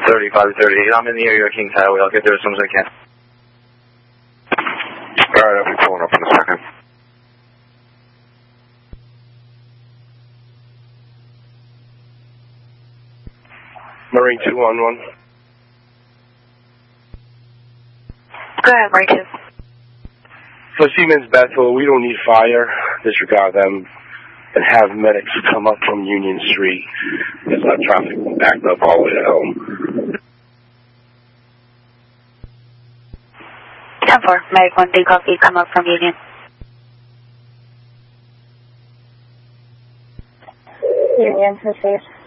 3538. I'm in the area of Kings Highway. I'll get there as soon as I can. Alright, I'll be pulling up in a second. Marine 211. Go ahead, Marine 2. For Siemens Bethel, we don't need fire. Disregard them and have medics come up from Union Street. There's a lot of traffic backed up all the way to home. 10-4, Medic 1B, copy, come up from Union. Union, received.